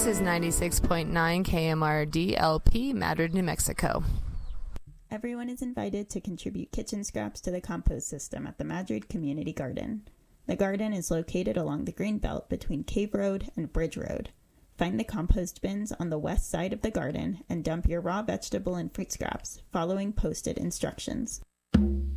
is 96.9 KMRD LP, Madrid, New Mexico. Everyone is invited to contribute kitchen scraps to the compost system at the Madrid Community Garden. The garden is located along the green belt between Cave Road and Bridge Road. Find the compost bins on the west side of the garden and dump your raw vegetable and fruit scraps, following posted instructions.